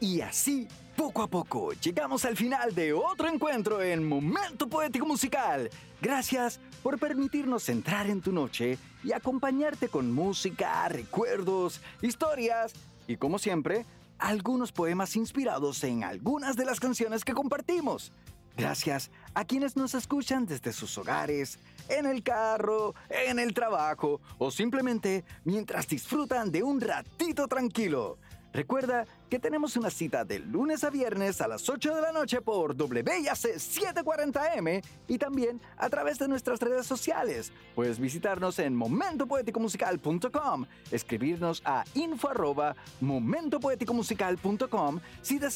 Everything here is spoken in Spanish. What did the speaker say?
Y así, poco a poco, llegamos al final de otro encuentro en Momento Poético Musical. Gracias por permitirnos entrar en tu noche y acompañarte con música, recuerdos, historias y, como siempre, algunos poemas inspirados en algunas de las canciones que compartimos. Gracias a quienes nos escuchan desde sus hogares, en el carro, en el trabajo o simplemente mientras disfrutan de un ratito tranquilo. Recuerda que tenemos una cita de lunes a viernes a las 8 de la noche por WIAC 740M y también a través de nuestras redes sociales. Puedes visitarnos en momentopoeticomusical.com, escribirnos a info@momentopoeticomusical.com si deseas